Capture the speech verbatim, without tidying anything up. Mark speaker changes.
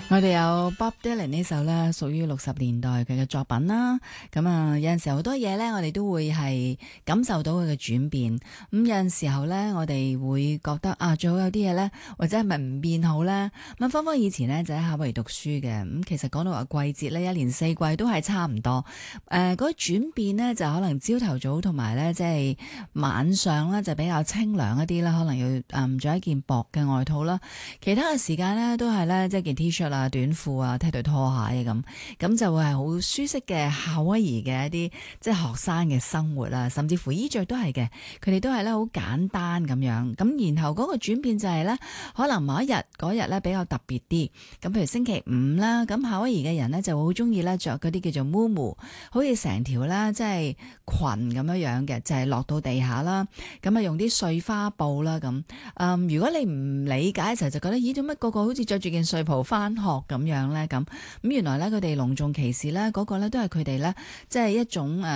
Speaker 1: 我哋有 Bob Dylan 呢首咧，屬於六十年代佢嘅作品啦。咁啊，有陣時好多嘢咧，我哋都會係感受到佢嘅轉變。咁有陣時候咧，我哋會覺得啊，最好有啲嘢咧，或者係咪唔變好咧？咁芳芳以前咧就喺夏威夷讀書嘅。咁其實講到話季節咧，一年四季都係差唔多。誒、呃，嗰、那個轉變咧就可能朝頭早同埋咧，即係晚上咧就比較清涼一啲啦，可能要誒着一件薄嘅外套啦。其他嘅時間咧都係咧，即係件 T 恤啊、短褲啊、踢對拖鞋咁，咁就會係好舒適嘅夏威夷嘅一啲即係學生嘅生活啦，甚至乎衣着都係嘅，佢哋都係咧好簡單咁樣。咁然後嗰個轉變就係咧，可能某一日嗰日咧比較特別啲。咁譬如星期五啦，咁夏威夷嘅人咧就會好中意咧着嗰啲叫做 muumuu，好似成條咧即係裙咁樣樣嘅，就係、是、落到地下啦。咁啊用啲碎花布啦咁。嗯，如果你唔理解嘅時候，就覺得咦，做乜個個好似着住件睡袍翻學咁樣咧？咁咁原來咧，佢哋隆重其事咧，嗰個咧都係佢哋咧，即係一種誒。